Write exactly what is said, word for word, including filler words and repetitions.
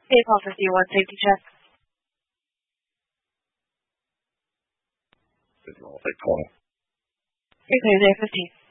Paycall fifty-one, safety check. I'll take twenty. You're clear, Zero fifteen.